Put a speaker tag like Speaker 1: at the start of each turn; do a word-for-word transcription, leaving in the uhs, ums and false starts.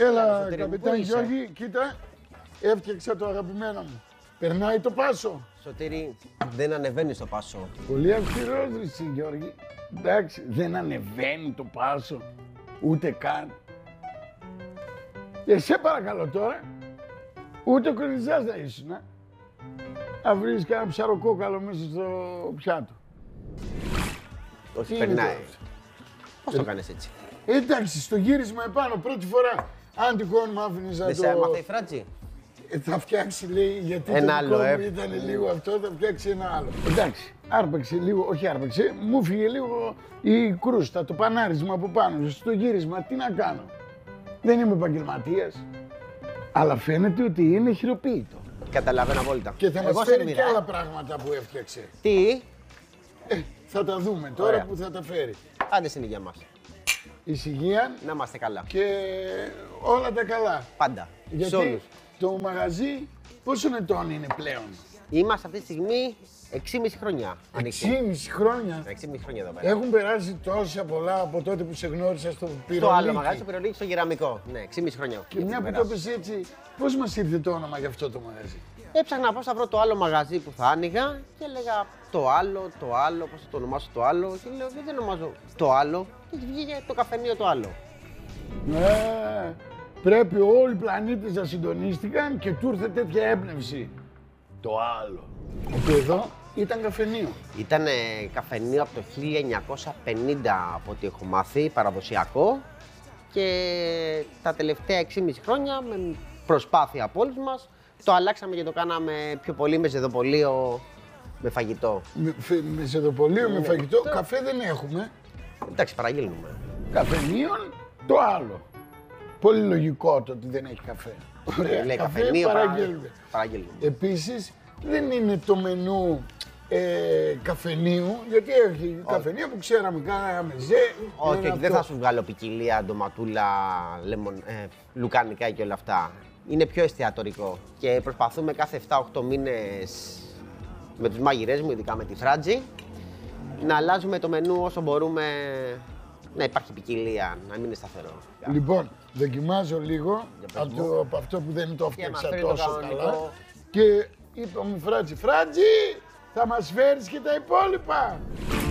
Speaker 1: Έλα, καπετάνι Γιώργη, κοίτα, έφτιαξα το αγαπημένο μου. Περνάει το πάσο.
Speaker 2: Σωτήρη, δεν ανεβαίνει το πάσο.
Speaker 1: Πολύ αυστηρός εσύ, Γιώργη. Εντάξει, δεν ανεβαίνει το πάσο, ούτε καν. Και σε παρακαλώ τώρα, ούτε ο κρυζάς να ήσουν, ε. Να βρεις κανένα ψαροκόκαλο μέσα στο πιάτο.
Speaker 2: Όχι, περνάει. Πώς το κάνεις έτσι?
Speaker 1: Εντάξει, στο γύρισμα επάνω, πρώτη φορά. Αν τυχόν μ' άφηνες να
Speaker 2: Δεν
Speaker 1: το...
Speaker 2: σε έμαθε η Φράτζη?
Speaker 1: Ε, θα φτιάξει, λέει, γιατί
Speaker 2: ένα
Speaker 1: το
Speaker 2: άλλο,
Speaker 1: δικό
Speaker 2: ε.
Speaker 1: μου ήταν λίγο αυτό, θα φτιάξει ένα άλλο. Εντάξει, άρπαξε λίγο, όχι άρπαξε, μου φύγε λίγο η κρούστα, το πανάρισμα από πάνω, στο γύρισμα, τι να κάνω. Δεν είμαι επαγγελματίας, αλλά φαίνεται ότι είναι χειροποίητο.
Speaker 2: Καταλαβαίνω απόλυτα.
Speaker 1: Και θα μας
Speaker 2: Εγώ
Speaker 1: φέρει
Speaker 2: σερβίρα,
Speaker 1: και
Speaker 2: ε.
Speaker 1: άλλα πράγματα που έφτιαξε.
Speaker 2: Τι?
Speaker 1: Ε, θα τα δούμε τώρα.
Speaker 2: Ωραία.
Speaker 1: Που θα τα φέρει.
Speaker 2: Άντε στην υγεία μας.
Speaker 1: Ησυχία
Speaker 2: Να είμαστε καλά.
Speaker 1: και όλα τα καλά.
Speaker 2: Πάντα. Σε
Speaker 1: Γιατί
Speaker 2: όλους.
Speaker 1: το μαγαζί πόσο ετών είναι πλέον?
Speaker 2: Είμαστε αυτή τη στιγμή έξι και μισή χρόνια. ανοιχτό.
Speaker 1: έξι και μισή χρόνια.
Speaker 2: έξι και μισή χρόνια εδώ πέρα.
Speaker 1: Έχουν περάσει τόσα πολλά από τότε που σε γνώρισα στο Πυρολίκι.
Speaker 2: Το άλλο μαγαζί, στο Πυρολίκι, στο Γεραμικό. Ναι, έξι και μισή χρόνια.
Speaker 1: Και μια που το πες έτσι, πώς μας ήρθε το όνομα για αυτό το μαγαζί?
Speaker 2: Έψαχνα πώς θα βρω το άλλο μαγαζί που θα άνοιγα και έλεγα το άλλο, το άλλο, πώς θα το ονομάσω το άλλο. Και λέω γιατί δεν ονομάζω το άλλο. Και βγήκε το καφενείο το άλλο.
Speaker 1: Ναι, πρέπει όλοι οι πλανήτες να συντονίστηκαν και του ήρθε τέτοια έμπνευση. Το άλλο. Όπου εδώ ήταν καφενείο.
Speaker 2: Ήταν καφενείο από το χίλια εννιακόσια πενήντα από ό,τι έχω μάθει, παραδοσιακό. Και τα τελευταία έξι και μισή χρόνια με προσπάθεια από όλους μας το αλλάξαμε και το κάναμε πιο πολύ με ζεδοπολείο, με φαγητό.
Speaker 1: Με, φε- με ζεδοπολείο, με
Speaker 2: Ναι,
Speaker 1: φαγητό.
Speaker 2: το-
Speaker 1: Καφέ δεν έχουμε.
Speaker 2: Εντάξει, παραγγέλνουμε.
Speaker 1: Καφενείων το άλλο. Πολύ λογικό το ότι δεν έχει καφέ. Ωραία,
Speaker 2: Λέει
Speaker 1: καφέ
Speaker 2: καφενείο,
Speaker 1: παραγγέλνουμε.
Speaker 2: παραγγέλνουμε.
Speaker 1: Επίσης δεν είναι το μενού ε, καφενείου, γιατί έχει καφενείο που ξέραμε, κάναμε ζε.
Speaker 2: Όχι,
Speaker 1: ένα
Speaker 2: όχι, δεν
Speaker 1: αυτό.
Speaker 2: θα σου βγάλω ποικιλία, ντοματούλα, λεμον, ε, λουκάνικα και όλα αυτά. Είναι πιο εστιατορικό και προσπαθούμε κάθε επτά οκτώ μήνες με τους μάγειρές μου, ειδικά με τη Φράτζη, να αλλάζουμε το μενού όσο μπορούμε, να υπάρχει ποικιλία, να μην είναι σταθερό.
Speaker 1: Λοιπόν, δοκιμάζω λίγο
Speaker 2: πες
Speaker 1: από,
Speaker 2: μου.
Speaker 1: το, από αυτό που δεν το
Speaker 2: Και μας
Speaker 1: έφτιαξα
Speaker 2: φέρει το
Speaker 1: τόσο
Speaker 2: κανονικό.
Speaker 1: καλά. Και είπα μου Φράτζη, Φράτζη, θα μας φέρεις και τα υπόλοιπα.